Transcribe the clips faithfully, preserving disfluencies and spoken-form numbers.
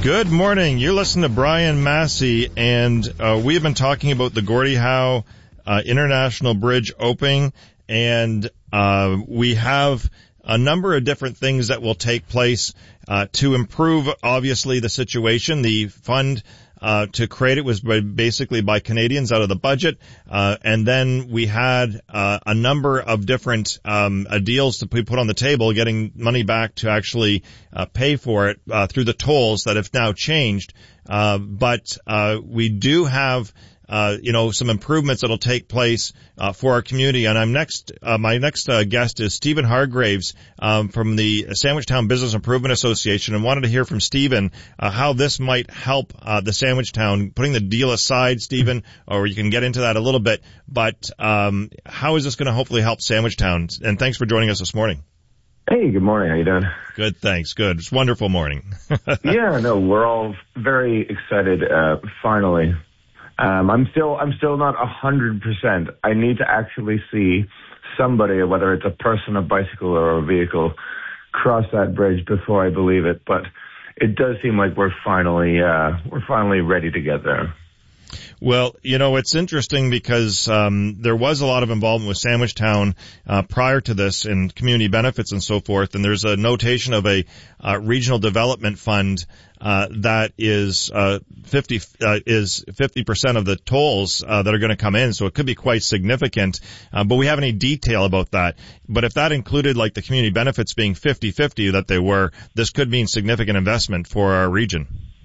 Good morning. You're listening to Brian Massey, and uh, we have been talking about the Gordie Howe uh, International Bridge opening, and uh, we have a number of different things that will take place uh, to improve, obviously, the situation. The fund uh, to create it was by, basically by Canadians out of the budget, uh, and then we had uh, a number of different um, uh, deals to be put on the table, getting money back to actually uh, pay for it uh, through the tolls that have now changed. Uh, but uh, we do have Uh, you know, some improvements that'll take place uh, for our community. And I'm next, uh, my next uh, guest is Stephen Hargraves um, from the Sandwichtown Business Improvement Association, and wanted to hear from Stephen uh, how this might help uh, the Sandwichtown. Putting the deal aside, Stephen, or you can get into that a little bit, but um, how is this going to hopefully help Sandwichtown? And thanks for joining us this morning. Hey, good morning. How you doing? Good, thanks. Good. It's a wonderful morning. Yeah, no, we're all very excited. Uh, finally. Um, I'm still, I'm still not a hundred percent. I need to actually see somebody, whether it's a person, a bicycle, or a vehicle, cross that bridge before I believe it. But it does seem like we're finally, uh, we're finally ready to get there. Well, you know, it's interesting because um, there was a lot of involvement with Sandwichtown uh, prior to this in community benefits and so forth, and there's a notation of a uh, regional development fund uh, that is uh, fifty uh, is fifty percent of the tolls uh, that are going to come in, so it could be quite significant. Uh, but we have any detail about that. But if that included like the community benefits being fifty-fifty that they were, this could mean significant investment for our region.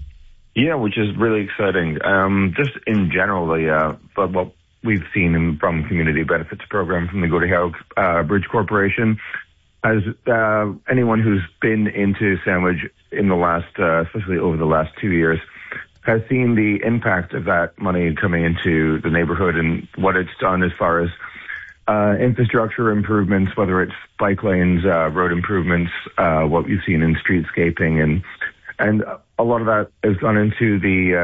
Yeah, which is really exciting. Um, just in general, the, uh, but what we've seen in, from Community Benefits Program from the Gordie Howe uh, Bridge Corporation, as uh, anyone who's been into Sandwich in the last, uh, especially over the last two years, has seen the impact of that money coming into the neighborhood and what it's done as far as uh, infrastructure improvements, whether it's bike lanes, uh, road improvements, uh, what we've seen in streetscaping, and and a lot of that has gone into the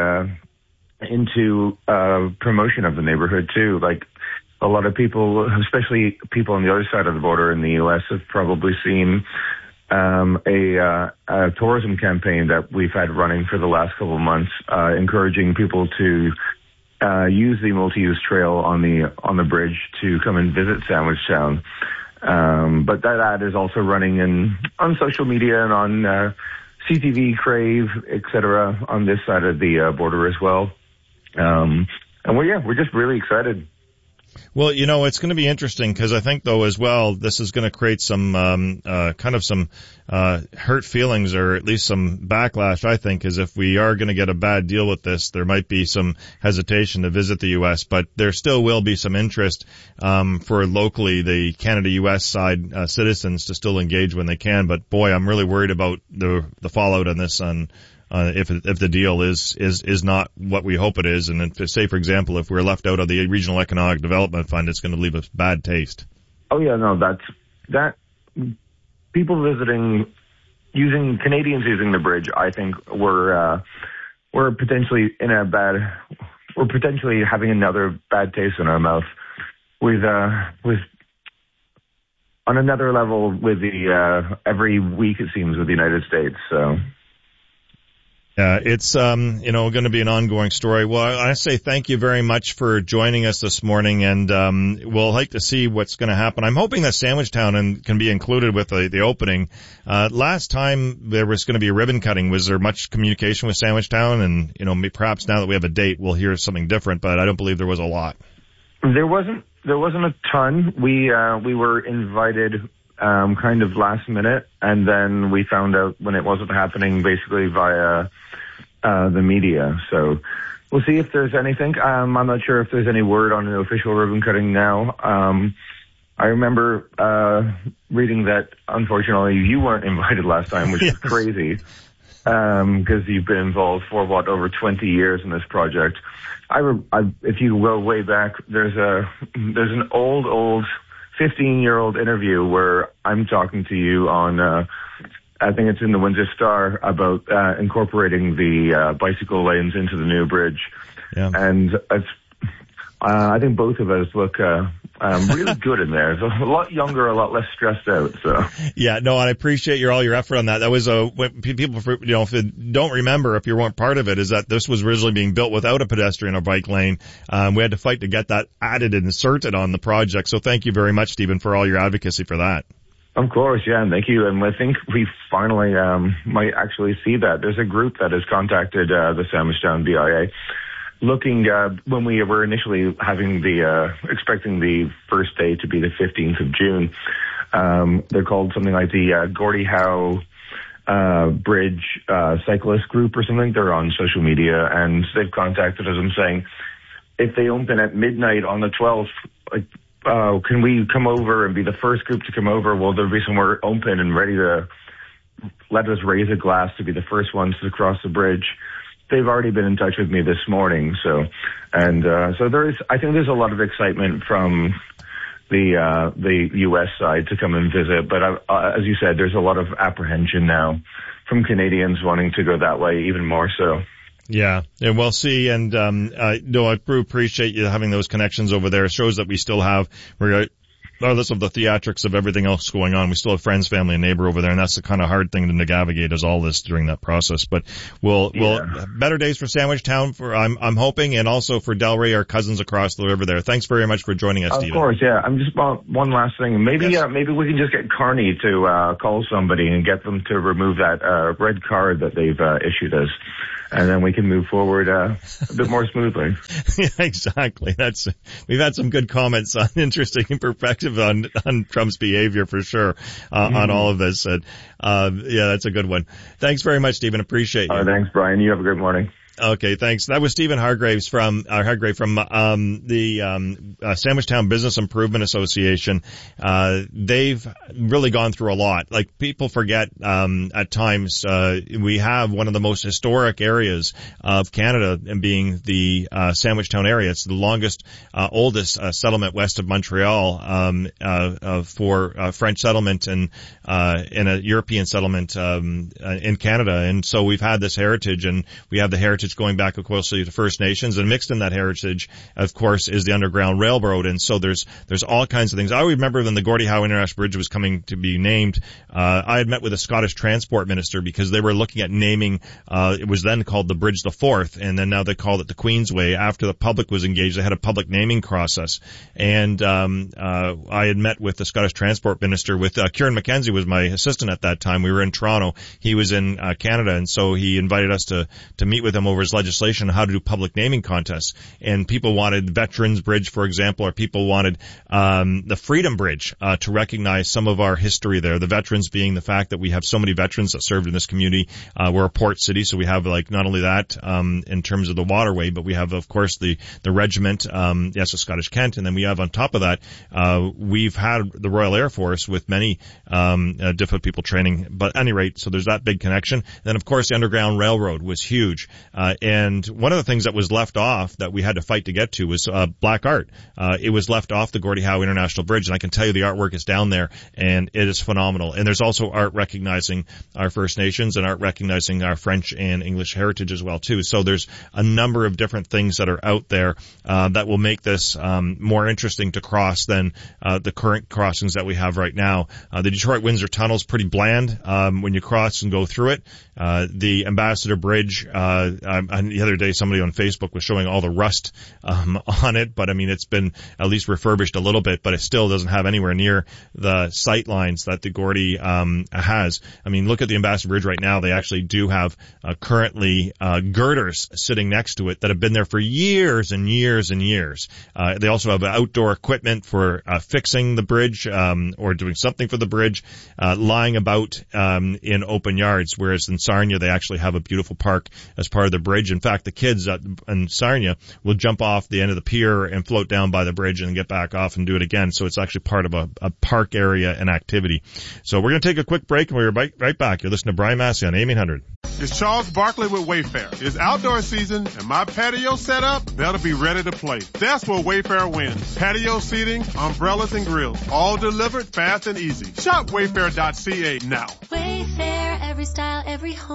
uh, into uh, promotion of the neighborhood too. Like a lot of people, especially people on the other side of the border in the U S, have probably seen um, a, uh, a tourism campaign that we've had running for the last couple of months, uh, encouraging people to uh, use the multi-use trail on the on the bridge to come and visit Sandwichtown. Um, but that ad is also running in on social media and on uh, C T V, Crave, et cetera, on this side of the uh, border as well. Um, and we're, yeah, we're just really excited. Well, you know, it's going to be interesting because I think, though, as well, this is going to create some um, uh, kind of some uh, hurt feelings, or at least some backlash, I think, is if we are going to get a bad deal with this, there might be some hesitation to visit the U S, but there still will be some interest um, for locally the Canada-U S side uh, citizens to still engage when they can. But, boy, I'm really worried about the the fallout on this on Uh, if if the deal is is is not what we hope it is, and if, say for example, if we're left out of the Regional Economic Development Fund, it's going to leave a bad taste. Oh yeah, no, that's that. People visiting, using Canadians using the bridge, I think we're uh, we're potentially in a bad, we're potentially having another bad taste in our mouth with uh, with on another level with the uh, every week it seems with the United States. So. Yeah, it's, um, you know, going to be an ongoing story. Well, I say thank you very much for joining us this morning, and um, we'll like to see what's going to happen. I'm hoping that Sandwichtown and, can be included with the, the opening. Uh, last time there was going to be a ribbon cutting. Was there much communication with Sandwichtown? And, you know, perhaps now that we have a date, we'll hear something different, but I don't believe there was a lot. There wasn't, there wasn't a ton. We, uh, we were invited Um, kind of last minute, and then we found out when it wasn't happening basically via uh, the media. So we'll see if there's anything. Um, I'm not sure if there's any word on an official ribbon cutting now. Um, I remember uh, reading that, unfortunately, you weren't invited last time, which is crazy, because um, you've been involved for, what, over twenty years in this project. I, re- I if you go way back, there's a there's an old, old fifteen-year-old interview where I'm talking to you on, uh, I think it's in the Windsor Star, about uh, incorporating the uh, bicycle lanes into the new bridge. Yeah. And it's, uh, I think both of us look uh, Um, really good in there. It's a lot younger, a lot less stressed out. So yeah, no, I appreciate your all your effort on that. That was a when people, you know, if they don't remember, if you weren't part of it, is that this was originally being built without a pedestrian or bike lane. Um, we had to fight to get that added and inserted on the project. So thank you very much, Stephen, for all your advocacy for that. Of course, yeah, and thank you. And I think we finally um, might actually see that. There's a group that has contacted uh, the Sandwichtown B I A, looking uh, when we were initially having the uh, expecting the first day to be the fifteenth of June. Um, they're called something like the uh, Gordie Howe uh, Bridge uh, Cyclist Group or something. They're on social media, and they've contacted us and saying if they open at midnight on the twelfth, like. Uh, can we come over and be the first group to come over? Will there be somewhere open and ready to let us raise a glass to be the first ones to cross the bridge? They've already been in touch with me this morning. So, and, uh, so there is, I think there's a lot of excitement from the, uh, the U S side to come and visit. But, uh, as you said, there's a lot of apprehension now from Canadians wanting to go that way even more so. Yeah, and we'll see. And um, uh, no, I appreciate you having those connections over there. It shows that we still have, regardless of the theatrics of everything else going on, we still have friends, family, and neighbor over there, and that's the kind of hard thing to navigate is all this during that process. But we'll, yeah. we'll better days for Sandwichtown. For I'm, I'm hoping, and also for Delray, our cousins across the river there. Thanks very much for joining us, of Stephen. Of course, yeah. I'm just about one last thing. Maybe, yes. uh, maybe we can just get Carney to uh, call somebody and get them to remove that uh, red card that they've uh, issued us. And then we can move forward uh, a bit more smoothly. Yeah, exactly. That's we've had some good comments on interesting perspective on on Trump's behavior for sure uh, mm-hmm. on all of this. And uh, yeah, that's a good one. Thanks very much, Stephen. Appreciate you. Uh, thanks, Brian. You have a good morning. Okay, thanks. That was Stephen Hargraves from uh, Hargrave from um, the um, uh, Sandwichtown Business Improvement Association. Uh, they've really gone through a lot. Like people forget um, at times uh, we have one of the most historic areas of Canada, and being the uh, Sandwichtown area. It's the longest, uh, oldest uh, settlement west of Montreal um, uh, uh, for uh, French settlement and uh, in a European settlement um, uh, in Canada. And so we've had this heritage, and we have the heritage going back, of course, to First Nations, and mixed in that heritage, of course, is the Underground Railroad. And so there's there's all kinds of things. I remember when the Gordie Howe International Bridge was coming to be named, uh, I had met with a Scottish transport minister because they were looking at naming, uh, it was then called the Bridge the Forth, and then now they called it the Queensway. After the public was engaged, they had a public naming process. And um, uh, I had met with the Scottish transport minister, with uh, Kieran McKenzie was my assistant at that time. We were in Toronto. He was in uh, Canada, and so he invited us to to meet with him over his legislation on how to do public naming contests. And people wanted Veterans Bridge, for example, or people wanted um, the Freedom Bridge uh, to recognize some of our history there. The veterans being the fact that we have so many veterans that served in this community. Uh, we're a port city, so we have like not only that um, in terms of the waterway, but we have, of course, the the regiment, um, yes, the Scottish Kent, and then we have on top of that, uh, we've had the Royal Air Force with many um, uh, different people training. But at any rate, so there's that big connection. And then, of course, the Underground Railroad was huge. Uh, and one of the things that was left off that we had to fight to get to was uh, black art. Uh, it was left off the Gordie Howe International Bridge, and I can tell you the artwork is down there, and it is phenomenal. And there's also art recognizing our First Nations and art recognizing our French and English heritage as well, too. So there's a number of different things that are out there uh, that will make this um, more interesting to cross than uh, the current crossings that we have right now. Uh, the Detroit-Windsor Tunnel is pretty bland um, when you cross and go through it. Uh, the Ambassador Bridge, uh, um, the other day somebody on Facebook was showing all the rust um, on it, but I mean it's been at least refurbished a little bit, but it still doesn't have anywhere near the sight lines that the Gordie um, has. I mean, look at the Ambassador Bridge right now. They actually do have uh, currently uh, girders sitting next to it that have been there for years and years and years. Uh, they also have outdoor equipment for uh, fixing the bridge um, or doing something for the bridge uh, lying about um, in open yards, whereas in Sarnia they actually have a beautiful park as part of the bridge. In fact, the kids at, in Sarnia will jump off the end of the pier and float down by the bridge and get back off and do it again. So it's actually part of a, a park area and activity. So we're going to take a quick break, and we'll be right, right back. You're listening to Brian Massey on A M eight hundred. It's Charles Barkley with Wayfair. It's outdoor season, and my patio set up better be ready to play. That's where Wayfair wins. Patio seating, umbrellas, and grills, all delivered fast and easy. Shop wayfair dot c a now. Wayfair, every style, every home.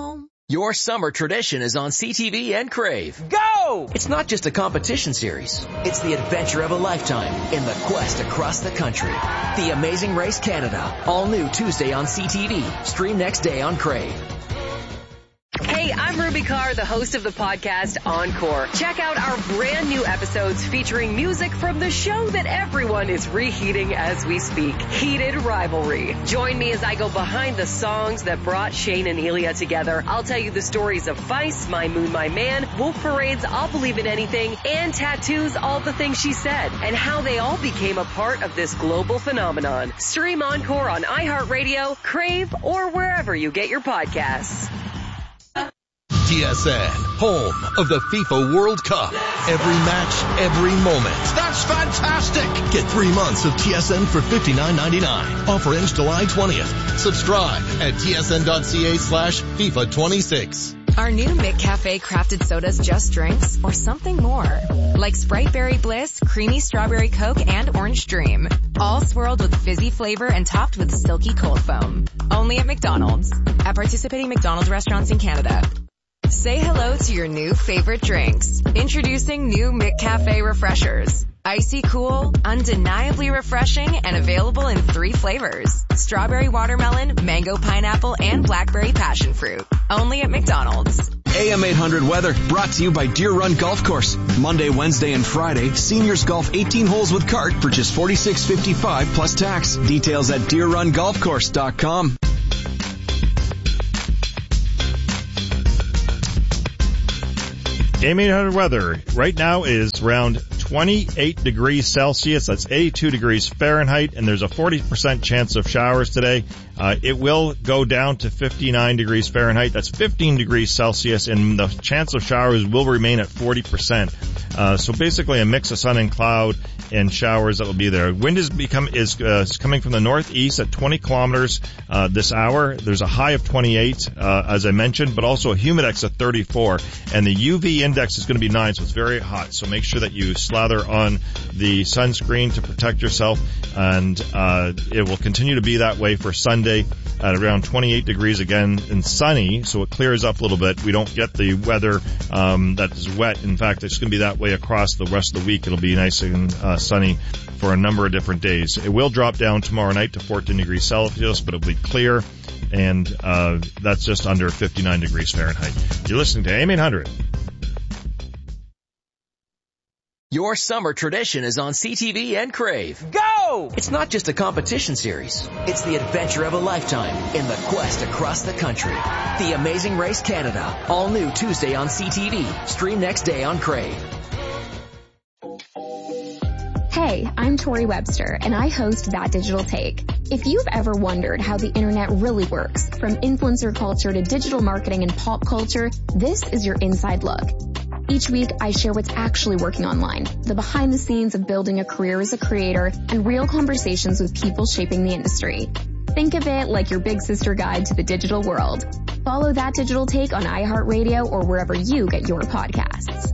Your summer tradition is on C T V and Crave. Go! It's not just a competition series. It's the adventure of a lifetime in the quest across the country. The Amazing Race Canada. All new Tuesday on C T V. Stream next day on Crave. Hey, I'm Ruby Carr, the host of the podcast Encore. Check out our brand new episodes featuring music from the show that everyone is reheating as we speak, Heated Rivalry. Join me as I go behind the songs that brought Shane and Elia together. I'll tell you the stories of Vice, My Moon, My Man, Wolf Parade's I'll Believe in Anything, and Tattoo's All the Things She Said, and how they all became a part of this global phenomenon. Stream Encore on iHeartRadio, Crave, or wherever you get your podcasts. T S N, home of the FIFA World Cup. Every match, every moment. That's fantastic! Get three months of T S N for fifty-nine ninety-nine. Offer ends July twentieth. Subscribe at tsn.ca slash FIFA 26. Are new McCafe crafted sodas just drinks or something more? Like Sprite Berry Bliss, Creamy Strawberry Coke, and Orange Dream. All swirled with fizzy flavor and topped with silky cold foam. Only at McDonald's. At participating McDonald's restaurants in Canada. Say hello to your new favorite drinks. Introducing new McCafe Refreshers. Icy cool, undeniably refreshing, and available in three flavors. Strawberry watermelon, mango pineapple, and blackberry passion fruit. Only at McDonald's. A M eight hundred weather brought to you by Deer Run Golf Course. Monday, Wednesday, and Friday, seniors golf eighteen holes with cart for just forty-six fifty-five plus tax. Details at deer run golf course dot com. A M eight hundred weather right now is around twenty-eight degrees Celsius. That's eighty-two degrees Fahrenheit, and there's a forty percent chance of showers today. Uh, it will go down to fifty-nine degrees Fahrenheit. That's fifteen degrees Celsius, and the chance of showers will remain at forty percent. Uh, so basically a mix of sun and cloud and showers that will be there. Wind is become is, uh, is coming from the northeast at twenty kilometers uh, this hour. There's a high of twenty-eight, uh, as I mentioned, but also a humidex of thirty-four, and the U V index is going to be nine, so it's very hot. So make sure that you slather on the sunscreen to protect yourself, and uh, it will continue to be that way for Sunday at around twenty-eight degrees again and sunny, so it clears up a little bit. We don't get the weather um, that is wet. In fact, it's going to be that way across the rest of the week. It'll be nice and uh, sunny for a number of different days. It will drop down tomorrow night to fourteen degrees Celsius, but it'll be clear, and uh, that's just under fifty-nine degrees Fahrenheit. You're listening to A M eight hundred. Your summer tradition is on C T V and Crave. Go! It's not just a competition series. It's the adventure of a lifetime in the quest across the country. The Amazing Race Canada. All new Tuesday on C T V. Stream next day on Crave. Hey, I'm Tori Webster, and I host That Digital Take. If you've ever wondered how the internet really works, from influencer culture to digital marketing and pop culture, this is your inside look. Each week, I share what's actually working online, the behind the scenes of building a career as a creator, and real conversations with people shaping the industry. Think of it like your big sister guide to the digital world. Follow That Digital Take on iHeartRadio or wherever you get your podcasts.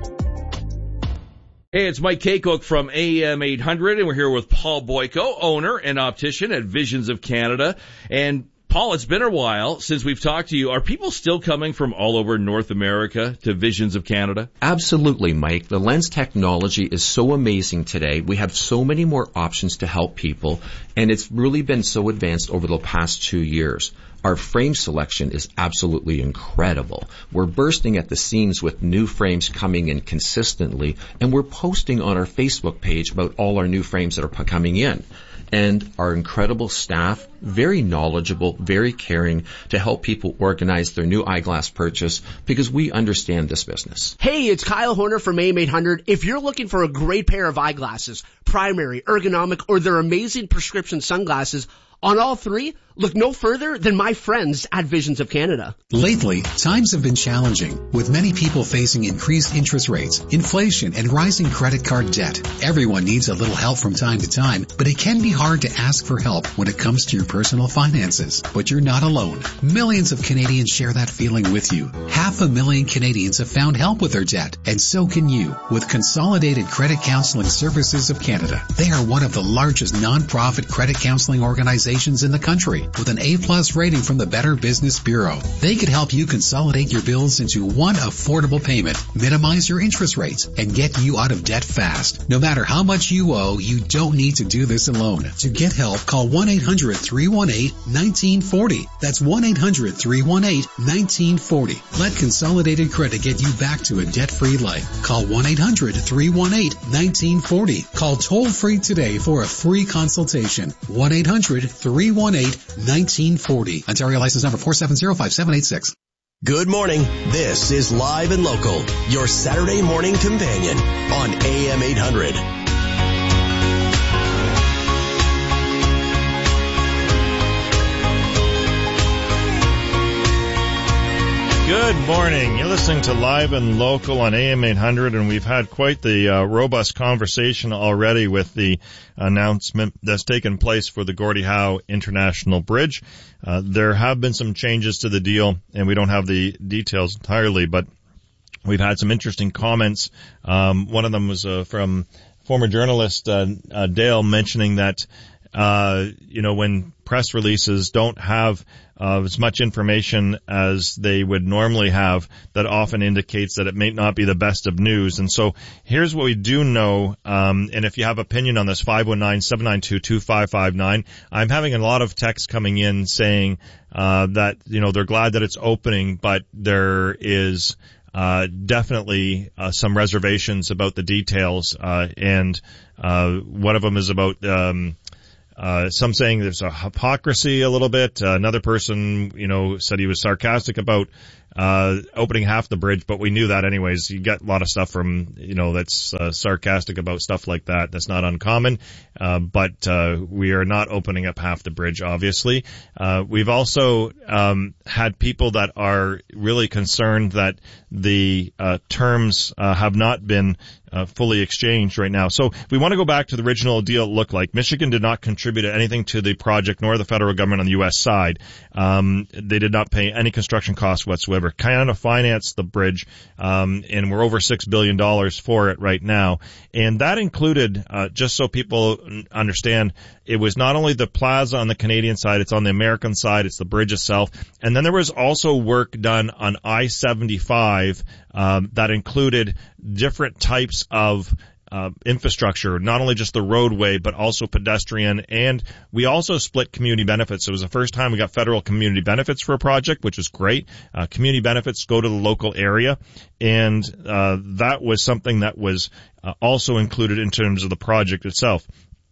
Hey, it's Mike Kaycook from A M eight hundred, and we're here with Paul Boyko, owner and optician at Visions of Canada. And Paul, it's been a while since we've talked to you. Are people still coming from all over North America to Visions of Canada? Absolutely, Mike. The lens technology is so amazing today. We have so many more options to help people, and it's really been so advanced over the past two years. Our frame selection is absolutely incredible. We're bursting at the seams with new frames coming in consistently, and we're posting on our Facebook page about all our new frames that are coming in. And our incredible staff, very knowledgeable, very caring to help people organize their new eyeglass purchase because we understand this business. Hey, it's Kyle Horner from A M eight hundred. If you're looking for a great pair of eyeglasses, primary, ergonomic, or their amazing prescription sunglasses, on all three, look no further than my friends at Visions of Canada. Lately, times have been challenging, with many people facing increased interest rates, inflation, and rising credit card debt. Everyone needs a little help from time to time, but it can be hard to ask for help when it comes to your personal finances. But you're not alone. Millions of Canadians share that feeling with you. Half a million Canadians have found help with their debt, and so can you with Consolidated Credit Counseling Services of Canada. They are one of the largest non-profit credit counseling organizations locations in the country with an A-plus rating from the Better Business Bureau. They could help you consolidate your bills into one affordable payment, minimize your interest rates, and get you out of debt fast. No matter how much you owe, you don't need to do this alone. To get help, call one eight hundred three one eight one nine four zero. That's one eight hundred three one eight one nine four zero. Let Consolidated Credit get you back to a debt-free life. Call one eight hundred three one eight one nine four zero. Call toll-free today for a free consultation. one eight hundred three one eight one nine four zero. Ontario license number four seven zero five seven eight six. Good morning. This is Live and Local, your Saturday morning companion on A M eight hundred. Good morning. You're listening to Live and Local on A M eight hundred, and we've had quite the uh, robust conversation already with the announcement that's taken place for the Gordie Howe International Bridge. Uh, there have been some changes to the deal, and we don't have the details entirely, but we've had some interesting comments. Um, one of them was uh, from former journalist uh, uh, Dale mentioning that Uh, you know, when press releases don't have uh, as much information as they would normally have, that often indicates that it may not be the best of news. And so here's what we do know, um, and if you have opinion on this, five one nine, seven nine two, two five five nine. I'm having a lot of texts coming in saying uh, that, you know, they're glad that it's opening, but there is uh, definitely uh, some reservations about the details, uh, and uh, one of them is about um Uh, some saying there's a hypocrisy a little bit. Uh, another person, you know, said he was sarcastic about uh opening half the bridge, but we knew that anyways. You get a lot of stuff from, you know, that's uh, sarcastic about stuff like that. That's not uncommon. Uh, but uh we are not opening up half the bridge, obviously. Uh we've also um had people that are really concerned that the uh terms uh have not been Uh, fully exchanged right now. So we want to go back to the original deal it looked like. Michigan did not contribute anything to the project, nor the federal government on the U S side. Um, they did not pay any construction costs whatsoever. Canada financed the bridge, um, and we're over six billion dollars for it right now. And that included, uh, just so people understand, it was not only the plaza on the Canadian side, it's on the American side, it's the bridge itself. And then there was also work done on I seventy-five, um, that included different types of uh, infrastructure, not only just the roadway, but also pedestrian. And we also split community benefits. It was the first time we got federal community benefits for a project, which was great. Uh, community benefits go to the local area. And uh, that was something that was uh, also included in terms of the project itself.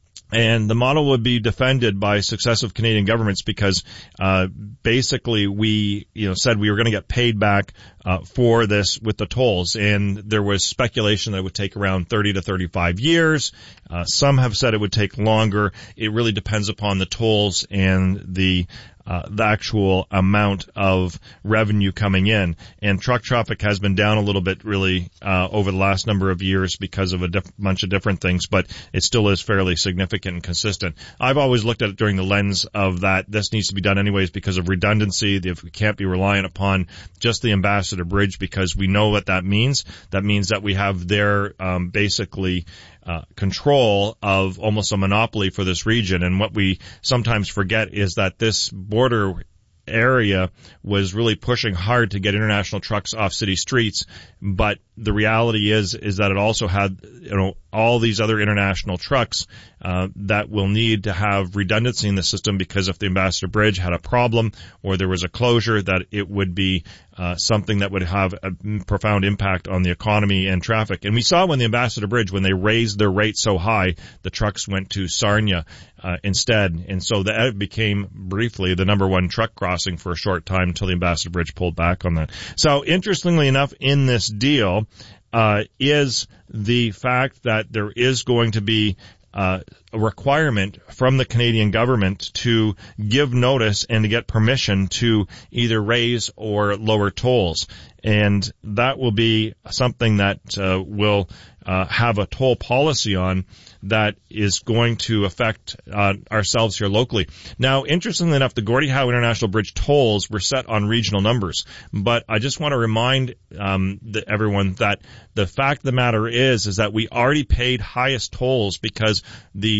And the model would be defended by successive Canadian governments because uh basically we, you know, said we were going to get paid back uh for this with the tolls. And there was speculation that it would take around thirty to thirty-five years. Uh some have said it would take longer. It really depends upon the tolls and the Uh, the actual amount of revenue coming in. And truck traffic has been down a little bit really uh, over the last number of years because of a diff- bunch of different things, but it still is fairly significant and consistent. I've always looked at it during the lens of that this needs to be done anyways because of redundancy. If we can't be reliant upon just the Ambassador Bridge because we know what that means. That means that we have their um, basically Uh, control of almost a monopoly for this region. And what we sometimes forget is that this border area was really pushing hard to get international trucks off city streets. But the reality is, is that it also had, you know, all these other international trucks, uh, that will need to have redundancy in the system because if the Ambassador Bridge had a problem or there was a closure, that it would be, uh, something that would have a profound impact on the economy and traffic. And we saw when the Ambassador Bridge, when they raised their rate so high, the trucks went to Sarnia, uh, instead. And so that became briefly the number one truck crossing for a short time until the Ambassador Bridge pulled back on that. So interestingly enough, in this deal, uh, is the fact that there is going to be uh, a requirement from the Canadian government to give notice and to get permission to either raise or lower tolls. And that will be something that uh, will uh, have a toll policy on that is going to affect uh, ourselves here locally. Now, interestingly enough, the Gordie Howe International Bridge tolls were set on regional numbers. But I just want to remind um, the, everyone that the fact of the matter is, is that we already paid highest tolls because the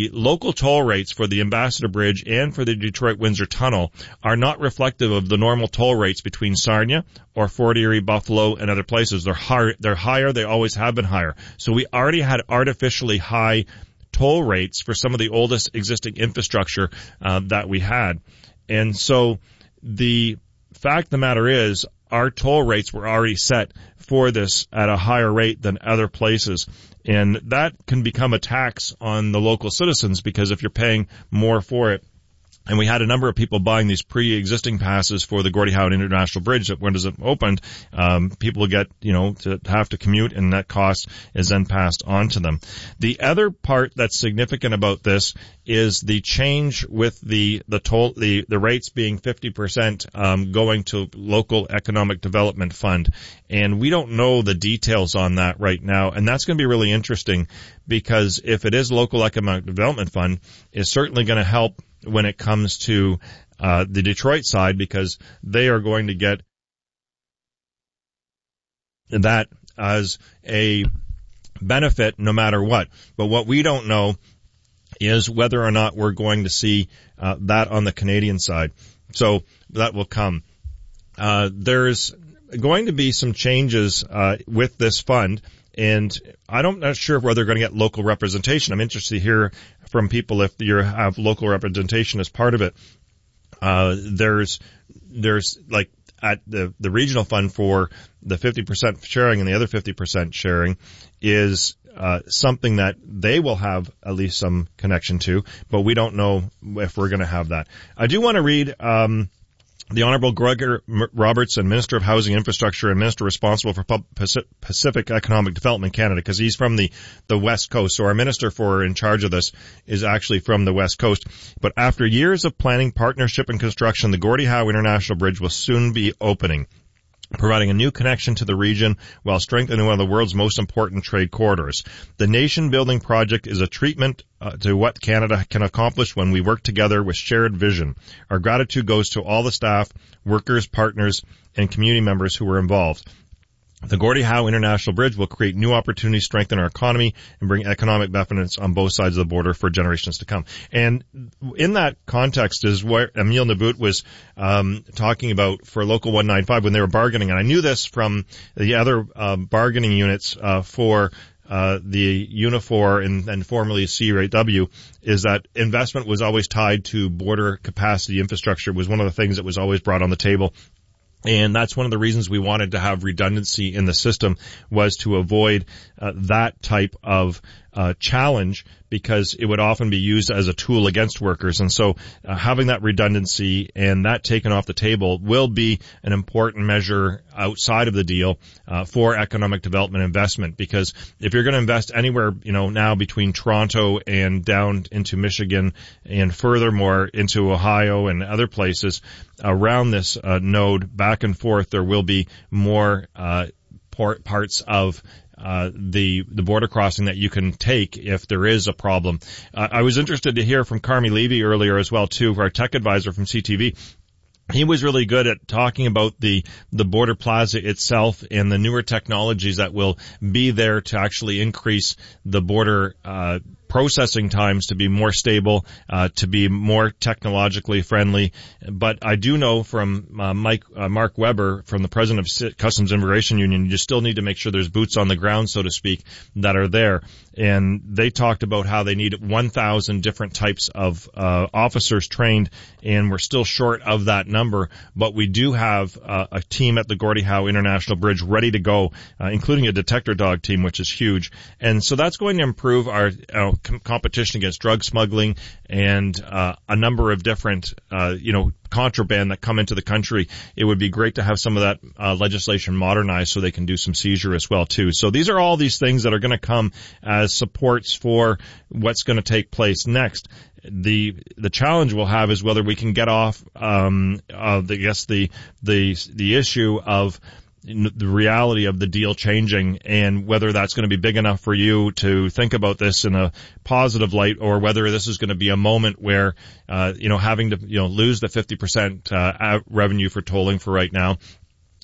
the local toll rates for the Ambassador Bridge and for the Detroit-Windsor Tunnel are not reflective of the normal toll rates between Sarnia or Fort Erie, Buffalo, and other places. They're higher, they're higher, they always have been higher. So we already had artificially high toll rates for some of the oldest existing infrastructure uh, that we had. And so the fact of the matter is, our toll rates were already set for this at a higher rate than other places. And that can become a tax on the local citizens, because if you're paying more for it, and we had a number of people buying these pre-existing passes for the Gordie Howe International Bridge that when it opened, um, people get, you know, to have to commute, and that cost is then passed on to them. The other part that's significant about this is the change with the, the toll, the, the rates being fifty percent, um, going to local economic development fund. And we don't know the details on that right now. And that's going to be really interesting, because if it is local economic development fund, it's certainly going to help when it comes to uh the Detroit side, because they are going to get that as a benefit no matter what. But what we don't know is whether or not we're going to see uh that on the Canadian side. So that will come. Uh there's going to be some changes uh with this fund, and I'm not sure whether they're going to get local representation. I'm interested to hear from people if you have local representation as part of it. Uh, there's, there's like at the, the regional fund for the fifty percent sharing and the other fifty percent sharing is, uh, something that they will have at least some connection to, but we don't know if we're going to have that. I do want to read, um, the Honorable Gregor Robertson, Minister of Housing Infrastructure and Minister responsible for Pacific Economic Development Canada, because he's from the, the West Coast. So our minister for in charge of this is actually from the West Coast. But after years of planning, partnership, and construction, the Gordie Howe International Bridge will soon be opening, providing a new connection to the region while strengthening one of the world's most important trade corridors. The nation-building project is a treatment uh, to what Canada can accomplish when we work together with shared vision. Our gratitude goes to all the staff, workers, partners, and community members who were involved. The Gordie Howe International Bridge will create new opportunities, strengthen our economy, and bring economic benefits on both sides of the border for generations to come. And in that context is where Emile Nabut was um, talking about for Local one ninety-five when they were bargaining. And I knew this from the other uh, bargaining units uh, for uh the Unifor and, and formerly C R A W, is that investment was always tied to border capacity infrastructure. It was one of the things that was always brought on the table. And that's one of the reasons we wanted to have redundancy in the system, was to avoid uh, that type of uh challenge, because it would often be used as a tool against workers. And so uh, having that redundancy and that taken off the table will be an important measure outside of the deal uh, for economic development investment, because if you're going to invest anywhere, you know, now between Toronto and down into Michigan and furthermore into Ohio and other places around this uh, node back and forth, there will be more uh part, parts of Uh, the, the border crossing that you can take if there is a problem. Uh, I was interested to hear from Carmi Levy earlier as well too, our tech advisor from C T V. He was really good at talking about the, the border plaza itself and the newer technologies that will be there to actually increase the border, uh, processing times to be more stable, uh, to be more technologically friendly. But I do know from uh, Mike, uh, Mark Weber, from the president of Customs Immigration Union, you still need to make sure there's boots on the ground, so to speak, that are there. And they talked about how they need one thousand different types of uh, officers trained, and we're still short of that number. But we do have uh, a team at the Gordie Howe International Bridge ready to go, uh, including a detector dog team, which is huge. And so that's going to improve our uh, com- competition against drug smuggling and uh, a number of different, uh, you know, contraband that come into the country. It would be great to have some of that uh, legislation modernized so they can do some seizure as well too. So these are all these things that are going to come as supports for what's going to take place next. The the challenge we'll have is whether we can get off um of the, I guess the the the issue of the reality of the deal changing, and whether that's going to be big enough for you to think about this in a positive light, or whether this is going to be a moment where, uh, you know, having to, you know, lose the fifty percent, uh, revenue for tolling for right now,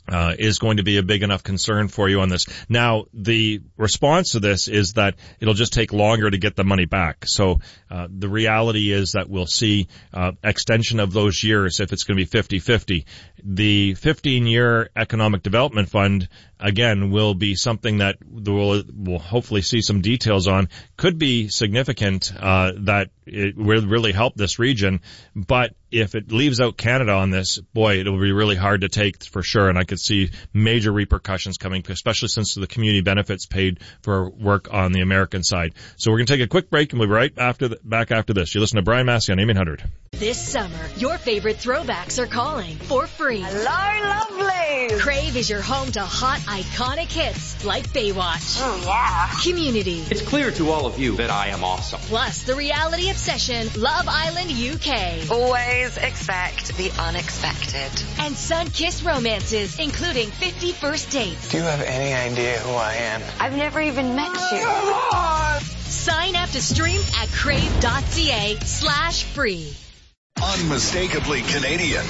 Uh, is going to be a big enough concern for you on this. Now, the response to this is that it'll just take longer to get the money back. So uh, the reality is that we'll see uh, extension of those years if it's going to be fifty-fifty. The fifteen-year Economic Development Fund, again, will be something that we'll, we'll hopefully see some details on. Could be significant uh, that it will really help this region, but if it leaves out Canada on this, boy, it'll be really hard to take for sure, and I could see major repercussions coming, especially since the community benefits paid for work on the American side. So we're going to take a quick break, and we'll be right after the, back after this. You listen to Brian Massey on A M eight hundred. This summer, your favorite throwbacks are calling for free. Hello, lovelies! Crave is your home to hot, iconic hits like Baywatch. Oh, yeah. Community. It's clear to all of you that I am awesome. Plus, the reality obsession, Love Island U K. Always expect the unexpected. And sun-kissed romances, including fifty First Dates. Do you have any idea who I am? I've never even met you. Sign up to stream at crave.ca slash free. Unmistakably Canadian.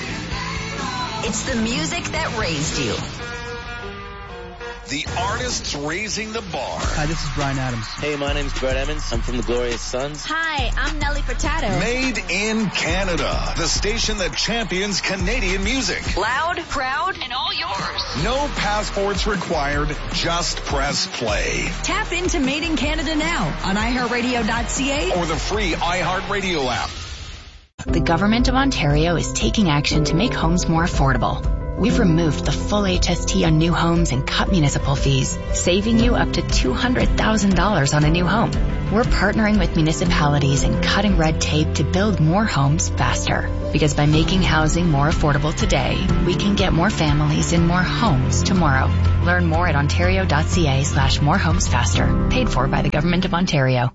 It's the music that raised you. The artists raising the bar. Hi, this is Bryan Adams. Hey, my name's Brett Emmons. I'm from the Glorious Sons. Hi, I'm Nelly Furtado. Made in Canada. The station that champions Canadian music. Loud, proud, and all yours. No passports required. Just press play. Tap into Made in Canada now on i heart radio dot c a or the free iHeartRadio app. The Government of Ontario is taking action to make homes more affordable. We've removed the full H S T on new homes and cut municipal fees, saving you up to two hundred thousand dollars on a new home. We're partnering with municipalities and cutting red tape to build more homes faster. Because by making housing more affordable today, we can get more families in more homes tomorrow. Learn more at ontario.ca slash more homes faster. Paid for by the Government of Ontario.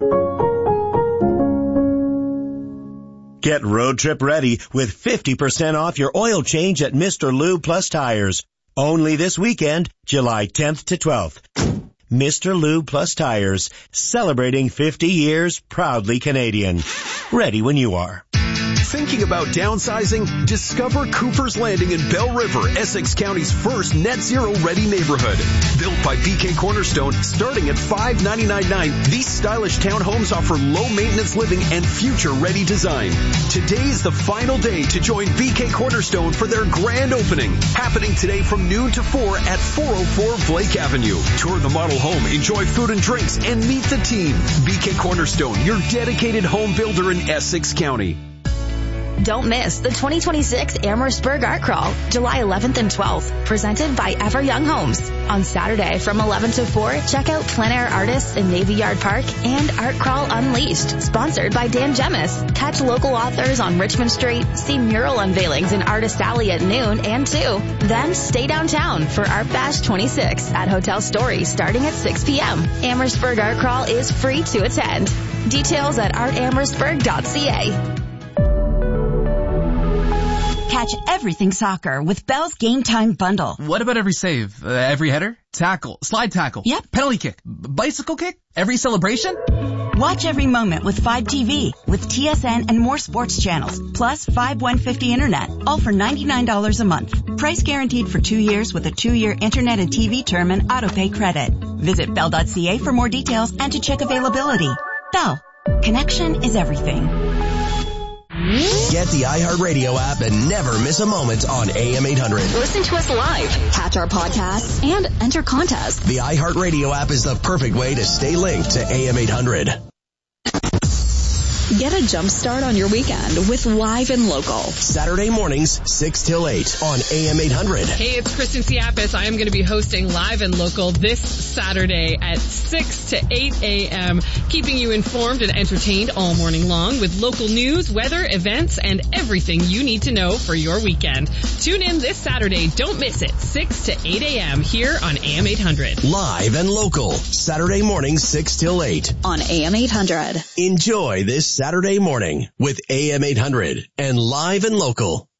Get road trip ready with fifty percent off your oil change at Mister Lube Plus Tires. Only this weekend, July tenth to twelfth. Mister Lube Plus Tires, celebrating fifty years, proudly Canadian. Ready when you are. Thinking about downsizing? Discover Cooper's Landing in Bell River, Essex County's first net zero ready neighborhood. Built by B K Cornerstone, starting at five hundred ninety-nine dollars and ninety-nine cents, these stylish townhomes offer low maintenance living and future ready design. Today is the final day to join B K Cornerstone for their grand opening, happening today from noon to four at four oh four Blake Avenue. Tour the model home, enjoy food and drinks, and meet the team. B K Cornerstone, your dedicated home builder in Essex County. Don't miss the twenty twenty-six Amherstburg Art Crawl, July eleventh and twelfth, presented by Ever Young Homes. On Saturday from eleven to four, check out plein air artists in Navy Yard Park and Art Crawl Unleashed, sponsored by Dan Gemis. Catch local authors on Richmond Street, see mural unveilings in Artist Alley at noon and two. Then stay downtown for Art Bash twenty-six at Hotel Story starting at six p.m. Amherstburg Art Crawl is free to attend. Details at art amherstburg dot c a. Catch everything soccer with Bell's Game Time Bundle. What about every save? Uh, every header? Tackle? Slide tackle? Yep. Penalty kick? B- bicycle kick? Every celebration? Watch every moment with five T V, with T S N and more sports channels, plus five one fifty internet, all for ninety-nine dollars a month. Price guaranteed for two years with a two-year internet and T V term and autopay credit. Visit bell dot c a for more details and to check availability. Bell. Connection is everything. Get the iHeartRadio app and never miss a moment on A M eight hundred. Listen to us live, catch our podcasts, and enter contests. The iHeartRadio app is the perfect way to stay linked to A M eight hundred. Get a jump start on your weekend with Live and Local. Saturday mornings, six till eight on A M eight hundred. Hey, it's Kristen Siapis. I am going to be hosting Live and Local this Saturday at six to eight a.m., keeping you informed and entertained all morning long with local news, weather, events, and everything you need to know for your weekend. Tune in this Saturday. Don't miss it. six to eight a.m. here on A M eight hundred. Live and Local. Saturday mornings, six till eight on A M eight hundred. Enjoy this Saturday morning with A M eight hundred and Live and Local.